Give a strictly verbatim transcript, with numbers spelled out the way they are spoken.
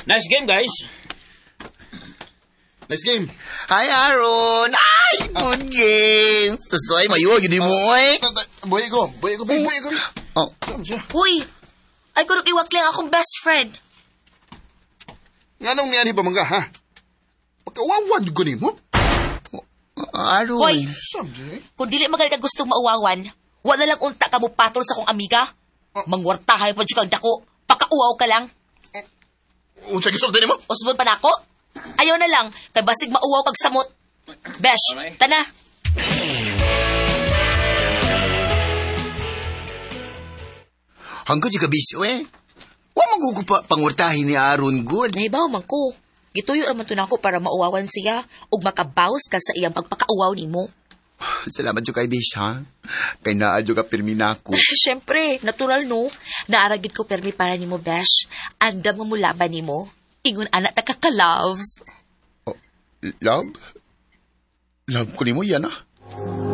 Nice game, guys. Nice game. Hi, Aaron! Ay, good game! Sasoy, mayuwag, yun mo, eh. Buhay ko. Buhay ko, buhay ko. Oh, Saan siya? Huy! Ay, kung iwak lang akong best friend. Nga nung niyari pa mga, ha? Pagkawawan ko ni mo? Aaron. Hoy! Saan siya? Kung dili magalit ka gustong mauwawan, wala lang unta ka mo patol sa kong amiga. Mangwartahay pa siya kang dako. Pakauwaw ka lang. Unsa gisog din mo? Usbon pa na ako. Ayaw na lang, kay basig mauwaw kag samot. Besh, Alright. tana. Hanggang di ka bisyo, eh. Huwag magugupa pangurtahin ni Aaron, good. Nahibaw man ko. Gituyo raman to nako para mauwawan siya ug makabawas ka sa iyang pagpakauwaw nimo. Salamat yung kay Bish, ha? Kay naadyo ka pirmi na ako. Syempre, natural no. Naaragid ko permi para nimo, Besh. Andam nga mulaban nimo. Ingon anak ta ka-love. Love? Love ko ni mo yan, ah.